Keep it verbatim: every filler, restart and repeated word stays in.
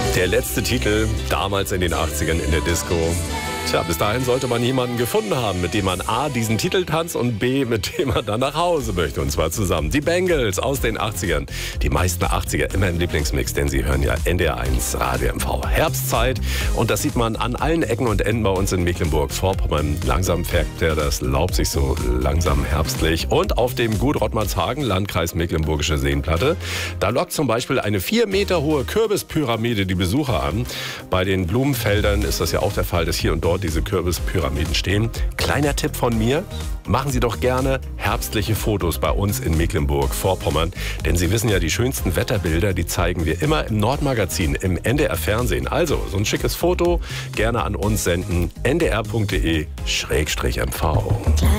Der letzte Titel, damals in den achtzigern in der Disco. Tja, bis dahin sollte man jemanden gefunden haben, mit dem man A, diesen Titel tanzt und B, mit dem man dann nach Hause möchte. Und zwar zusammen. Die Bangles aus den achtzigern. Die meisten achtziger immer im Lieblingsmix, denn sie hören ja N D R eins Radio M V. Herbstzeit. Und das sieht man an allen Ecken und Enden bei uns in Mecklenburg-Vorpommern. Langsam färbt ja das Laub sich so langsam herbstlich. Und auf dem Gut Rottmarshagen, Landkreis Mecklenburgische Seenplatte, da lockt zum Beispiel eine vier Meter hohe Kürbispyramide die Besucher an. Bei den Blumenfeldern ist das ja auch der Fall, dass hier und dort diese Kürbispyramiden stehen. Kleiner Tipp von mir, machen Sie doch gerne herbstliche Fotos bei uns in Mecklenburg-Vorpommern. Denn Sie wissen ja, die schönsten Wetterbilder, die zeigen wir immer im Nordmagazin, im N D R-Fernsehen. Also, so ein schickes Foto gerne an uns senden, n d r punkt d e schrägstrich m v.